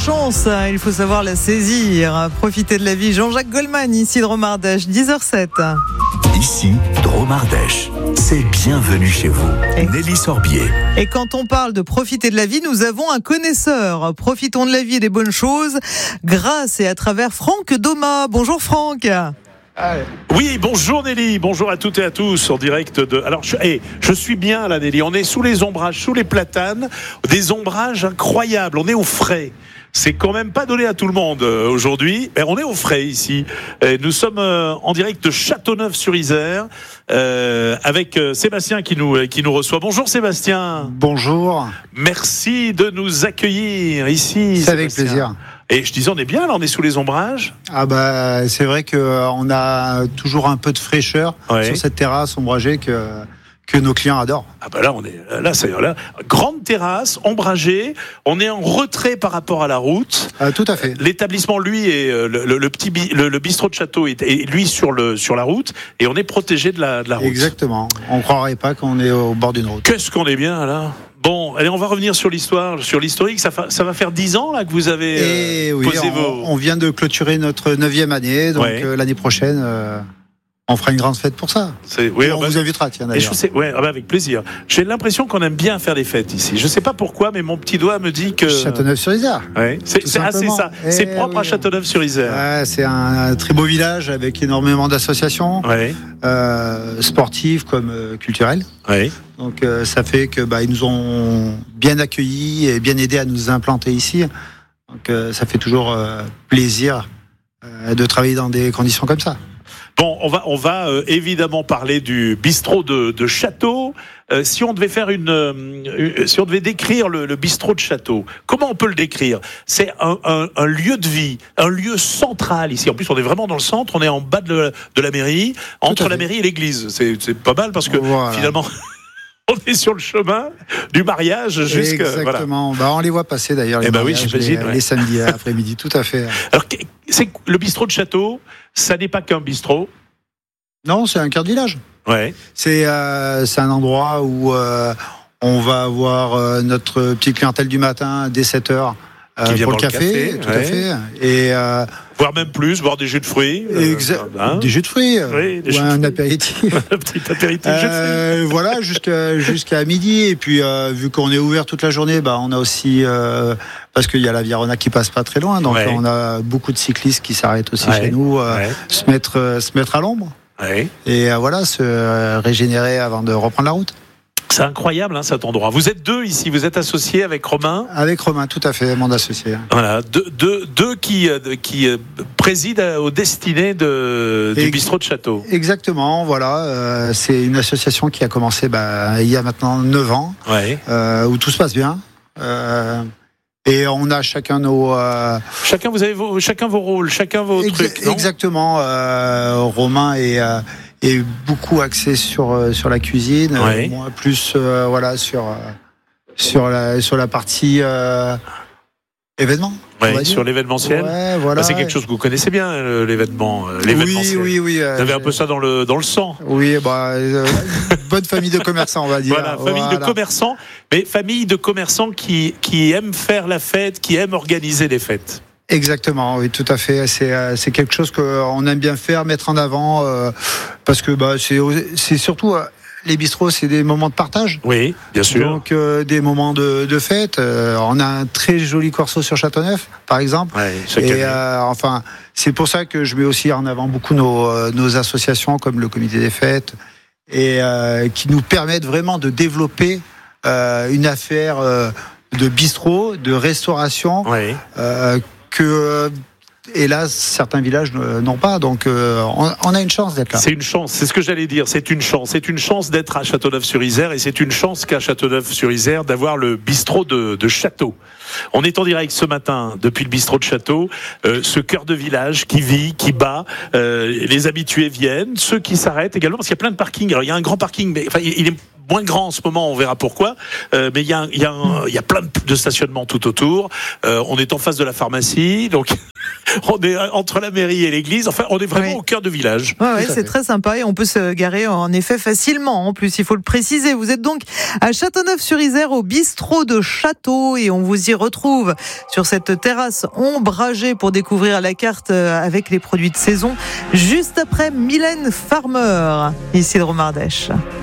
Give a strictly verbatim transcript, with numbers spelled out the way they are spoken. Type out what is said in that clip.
chance, il faut savoir la saisir. Profitez de la vie. Jean-Jacques Goldman, ici de Romardèche, dix heures zéro sept. Ici, Dromardèche, c'est bienvenue chez vous. Et Nelly Sorbier. Et quand on parle de profiter de la vie, nous avons un connaisseur. Profitons de la vie et des bonnes choses grâce et à travers Franck Doma. Bonjour Franck. Oui, bonjour Nelly, bonjour à toutes et à tous en direct de... Alors, je, hey, je suis bien là Nelly, on est sous les ombrages, sous les platanes, des ombrages incroyables, on est au frais. C'est quand même pas donné à tout le monde euh, aujourd'hui, mais on est au frais ici. Et nous sommes euh, en direct de Châteauneuf-sur-Isère euh, avec euh, Sébastien qui nous, qui nous reçoit. Bonjour Sébastien. Bonjour. Merci de nous accueillir ici. C'est avec plaisir. Et je disais, on est bien là, on est sous les ombrages. Ah bah c'est vrai que euh, on a toujours un peu de fraîcheur ouais. sur cette terrasse ombragée que que nos clients adorent. Ah bah là on est là, ça y est, là, grande terrasse ombragée, on est en retrait par rapport à la route. Ah, tout à fait. L'établissement lui est le, le, le petit le, le bistrot de château est, est lui sur le sur la route et on est protégé de la de la route. Exactement. On croirait pas qu'on est au bord d'une route. Qu'est-ce qu'on est bien là. Bon, allez, on va revenir sur l'histoire, sur l'historique. Ça, fa, ça va faire dix ans là que vous avez euh, oui, posé on, vos. On vient de clôturer notre neuvième année, donc ouais. euh, l'année prochaine, euh, on fera une grande fête pour ça. C'est, oui, on bah, vous invitera, tiens d'ailleurs. Et je sais, ouais, bah, avec plaisir. J'ai l'impression qu'on aime bien faire des fêtes ici. Je sais pas pourquoi, mais mon petit doigt me dit que. Châteauneuf-sur-Isère. Ouais. C'est, c'est, ah, c'est ça. Et c'est propre oui. à Châteauneuf-sur-Isère. Ouais, c'est un très beau village avec énormément d'associations ouais. euh, sportives comme euh, culturelles. Ouais. Donc euh, ça fait que bah, ils nous ont bien accueillis et bien aidés à nous implanter ici. Donc euh, ça fait toujours euh, plaisir euh, de travailler dans des conditions comme ça. Bon, on va on va euh, évidemment parler du bistrot de, de Château. Euh, si on devait faire une, euh, si on devait décrire le, le bistrot de Château, comment on peut le décrire ? C'est un, un, un lieu de vie, un lieu central ici. En plus, on est vraiment dans le centre. On est en bas de, de la mairie, entre la mairie et l'église. C'est, c'est pas mal parce que voilà. finalement. On est sur le chemin du mariage jusqu'à... Exactement. Voilà. Bah, on les voit passer d'ailleurs, les, eh ben mariages, oui, j'imagine, les, ouais. les samedis après-midi, tout à fait. Alors, c'est, le bistrot de Château, ça n'est pas qu'un bistrot. Non, c'est un cœur de village. Ouais. C'est, euh, c'est un endroit où euh, on va avoir euh, notre petite clientèle du matin dès sept heures euh, pour le café, le café, tout ouais. à fait. Et... Euh, voire même plus, boire des jus de fruits. Exa- euh, hein des jus de fruits. Oui, des ou jus un de apéritif. un petit apéritif euh, jus de fruits. Voilà, jusqu'à, jusqu'à midi. Et puis, euh, vu qu'on est ouvert toute la journée, bah, on a aussi, euh, parce qu'il y a la Via-Rona qui passe pas très loin, donc ouais. on a beaucoup de cyclistes qui s'arrêtent aussi ouais. chez nous, euh, ouais. se mettre, euh, se mettre à l'ombre. Ouais. Et euh, voilà, se euh, régénérer avant de reprendre la route. C'est incroyable hein, cet endroit. Vous êtes deux ici, vous êtes associés avec Romain. Avec Romain, tout à fait, mon associé. Voilà, deux, deux, deux qui, qui président aux destinées de, du Ex- bistrot de Château. Exactement, voilà. Euh, c'est une association qui a commencé bah, il y a maintenant neuf ans, ouais. euh, où tout se passe bien. Euh, Et on a chacun nos... Euh... Chacun, vous avez vos, chacun vos rôles, chacun vos Ex- trucs, non ? Exactement. Euh, Romain est, euh, est beaucoup axé sur, euh, sur la cuisine. Ouais. Moi, plus euh, voilà, sur, euh, sur, la, sur la partie euh, événement. Ouais, sur l'événementiel. Ouais, voilà. Bah, c'est quelque chose que vous connaissez bien, euh, l'événement, euh, l'événementiel. Oui, oui, oui. Euh, vous avez un peu ça dans le, dans le sang. Oui, bah, euh, bonne famille de commerçants, on va dire. Voilà, famille voilà. de commerçants, mais famille de commerçants qui, qui aiment faire la fête, qui aiment organiser des fêtes. Exactement, oui, tout à fait. C'est, c'est quelque chose qu'on aime bien faire, mettre en avant, euh, parce que bah, c'est, c'est surtout... Euh, les bistrots, c'est des moments de partage. Oui, bien sûr. Donc, euh, des moments de, de fête. Euh, on a un très joli corso sur Châteauneuf, par exemple. Ouais, et euh, enfin, c'est pour ça que je mets aussi en avant beaucoup nos, euh, nos associations, comme le comité des fêtes, et euh, qui nous permettent vraiment de développer euh, une affaire euh, de bistrot, de restauration, oui. euh, que... hélas, certains villages n'ont pas, donc euh, on, on a une chance d'être là. C'est une chance, c'est ce que j'allais dire, c'est une chance. C'est une chance d'être à Châteauneuf-sur-Isère et c'est une chance qu'à Châteauneuf-sur-Isère d'avoir le bistrot de, de Château. On est en direct ce matin depuis le bistrot de Château, euh, ce cœur de village qui vit, qui bat, euh, les habitués viennent, ceux qui s'arrêtent également, parce qu'il y a plein de parkings. Alors il y a un grand parking, mais enfin, il est moins grand en ce moment, on verra pourquoi. Euh, mais il y a, il y a, un, il y a plein de stationnements tout autour. Euh, on est en face de la pharmacie, donc on est entre la mairie et l'église. Enfin, on est vraiment oui. au cœur du village. Ouais, ouais, c'est très sympa et on peut se garer en effet facilement. En plus, il faut le préciser. Vous êtes donc à Châteauneuf-sur-Isère au bistrot de Château et on vous y retrouve sur cette terrasse ombragée pour découvrir la carte avec les produits de saison juste après Mylène Farmer ici de Romardèche.